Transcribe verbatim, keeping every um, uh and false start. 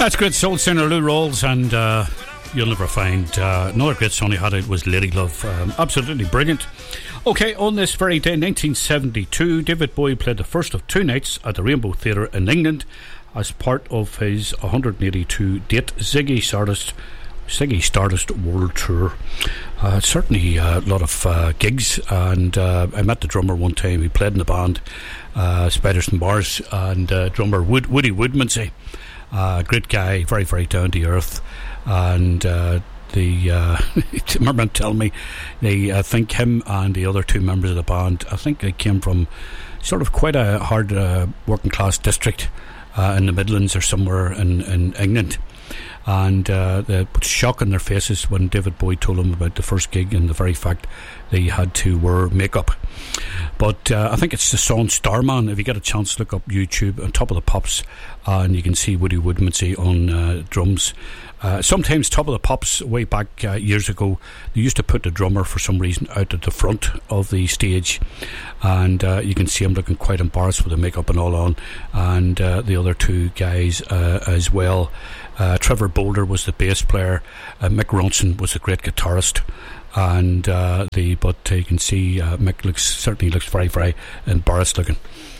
That's great soul singer Lou Rawls, and uh, you'll never find uh, another great song he had. It was Lady Love. Um, absolutely brilliant. Okay, on this very day, nineteen seventy-two, David Bowie played the first of two nights at the Rainbow Theatre in England as part of his one hundred eighty-two date Ziggy Stardust Ziggy Stardust World Tour. Uh, certainly a lot of uh, gigs, and uh, I met the drummer one time. He played in the band uh, Spiders and Bars, and uh, drummer Wood, Woody Woodmansey. Uh, great guy, very very down to earth, and uh, the uh, I remember him telling me they I think him and the other two members of the band, I think they came from sort of quite a hard uh, working class district uh, in the Midlands or somewhere in, in England. And uh, they put shock on their faces when David Bowie told them about the first gig and the very fact they had to wear makeup. But uh, I think it's the song Starman. If you get a chance, look up YouTube on Top of the Pops, uh, and you can see Woody Woodmansey on uh, drums. Uh, sometimes Top of the Pops, way back uh, years ago, they used to put the drummer for some reason out at the front of the stage, and uh, you can see him looking quite embarrassed with the makeup and all on, and uh, the other two guys uh, as well. Uh, Trevor Boulder was the bass player. Uh, Mick Ronson was a great guitarist, and uh, the but uh, you can see uh, Mick looks certainly looks very very embarrassed looking.